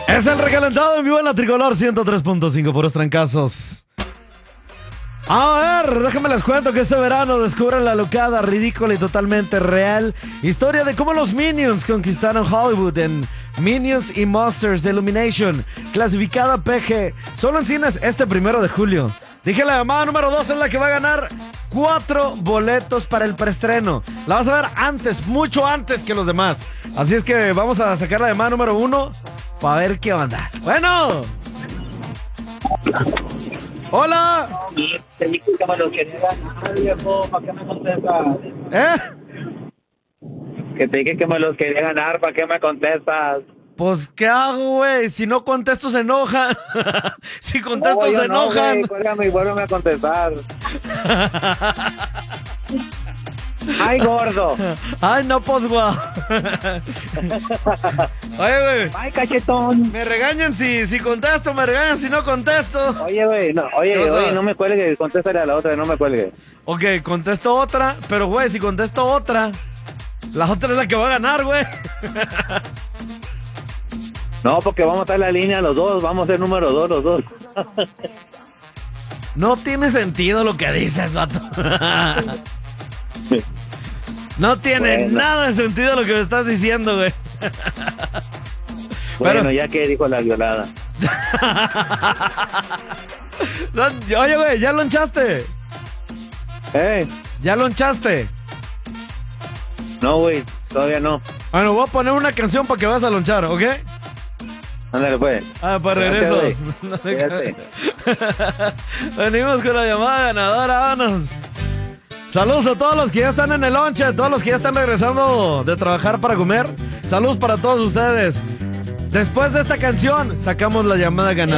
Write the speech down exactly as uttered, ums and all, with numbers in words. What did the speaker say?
Es el recalentado en vivo en la Tricolor ciento tres punto cinco, puros trancazos. A ver, déjenme les cuento que este verano descubren la locada, ridícula y totalmente real historia de cómo los Minions conquistaron Hollywood en Minions y Monsters de Illumination, clasificada P G, solo en cines este primero de julio. Dije la llamada número dos es la que va a ganar cuatro boletos para el preestreno. La vas a ver antes, mucho antes que los demás. Así es que vamos a sacar la llamada número uno para ver qué onda. Bueno. Hola. Te dije que me lo quería ganar, viejo. ¿Para qué me contestas? ¿Eh? Que te dije que me los quería ganar. ¿Para qué me contestas? Pues, ¿qué hago, güey? Si no contesto, se enojan. Si contesto, no, se no, enojan. Güey, cuélgame y vuélveme a contestar. ¡Ay, gordo! ¡Ay, no, pues, guau! Oye, güey. ¡Ay, cachetón! Me regañan si, si contesto, me regañan si no contesto. Oye, güey, no, oye, oye, no me cuelgue, contéstale a la otra, no me cuelgue. Ok, contesto otra, pero, güey, si contesto otra, la otra es la que va a ganar, güey. No, porque vamos a estar en la línea los dos, vamos a ser número dos los dos. No tiene sentido lo que dices, vato. No tiene bueno. nada de sentido lo que me estás diciendo, güey. Bueno, Pero... ya que dijo la violada. No, oye, güey, ¿ya lonchaste? ¿Eh? ¿Ya lonchaste? No, güey, todavía no. Bueno, voy a poner una canción para que vas a lonchar, ¿ok? Ándale, pues. Ah, para regreso. Venimos con la llamada ganadora, vámonos. Saludos a todos los que ya están en el lonche, a todos los que ya están regresando de trabajar para comer. Saludos para todos ustedes. Después de esta canción, sacamos la llamada ganadora.